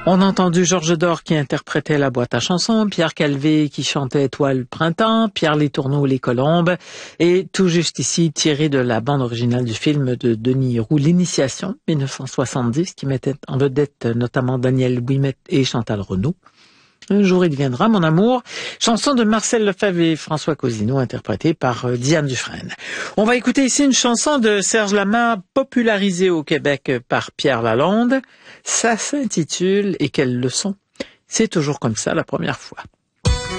On a entendu Georges Dor qui interprétait La boîte à chansons, Pierre Calvé qui chantait Étoile printemps, Pierre Letourneau Les colombes, et tout juste ici tiré de la bande originale du film de Denis Roux, L'Initiation, 1970, qui mettait en vedette notamment Daniel Ouimet et Chantal Renaud. Un jour il viendra, mon amour, chanson de Marcel Lefebvre et François Cousineau, interprétée par Diane Dufresne. On va écouter ici une chanson de Serge Lama, popularisée au Québec par Pierre Lalonde. Ça s'intitule « Et quelle leçon ?» C'est toujours comme ça la première fois.